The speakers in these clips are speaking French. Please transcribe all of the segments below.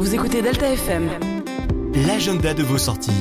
Vous écoutez Delta FM. L'agenda de vos sorties.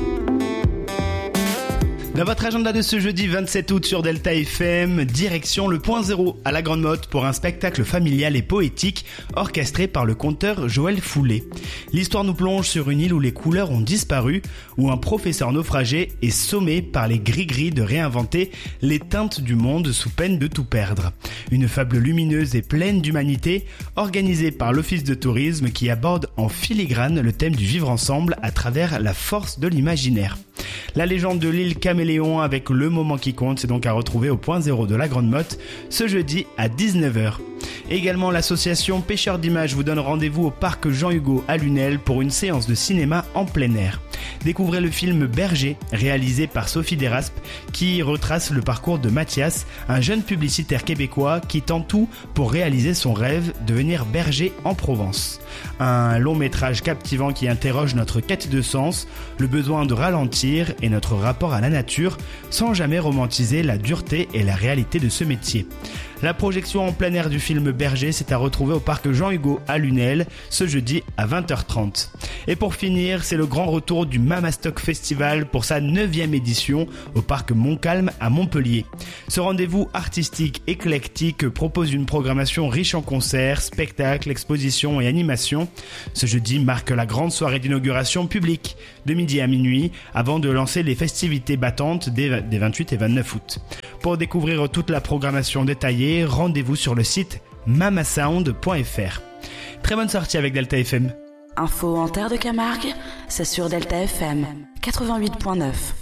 Dans votre agenda de ce jeudi 27 août sur Delta FM, direction le Point Zéro à la Grande Motte pour un spectacle familial et poétique orchestré par le conteur Joël Foulet. L'histoire nous plonge sur une île où les couleurs ont disparu, où un professeur naufragé est sommé par les gris-gris de réinventer les teintes du monde sous peine de tout perdre. Une fable lumineuse et pleine d'humanité, organisée par l'Office de tourisme qui aborde en filigrane le thème du vivre ensemble à travers la force de l'imaginaire. La légende de l'île Caméléon avec le moment qui compte, c'est donc à retrouver au Point Zéro de la Grande Motte ce jeudi à 19h. Également, l'association Pêcheurs d'images vous donne rendez-vous au parc Jean-Hugo à Lunel pour une séance de cinéma en plein air. Découvrez le film Berger, réalisé par Sophie Deraspe, qui retrace le parcours de Mathias, un jeune publicitaire québécois qui tente tout pour réaliser son rêve, devenir berger en Provence. Un long métrage captivant qui interroge notre quête de sens, le besoin de ralentir et notre rapport à la nature, sans jamais romantiser la dureté et la réalité de ce métier. La projection en plein air du film Berger, c'est à retrouver au parc Jean-Hugo à Lunel, ce jeudi à 20h30. Et pour finir, c'est le grand retour du Mamastock Festival pour sa 9e édition au parc Montcalm à Montpellier. Ce rendez-vous artistique éclectique propose une programmation riche en concerts, spectacles, expositions et animations. Ce jeudi marque la grande soirée d'inauguration publique de midi à minuit avant de lancer les festivités battantes des 28 et 29 août. Pour découvrir toute la programmation détaillée, rendez-vous sur le site mamasound.fr. Très bonne sortie avec Delta FM. Info en terre de Camargue, c'est sur Delta FM 88.9.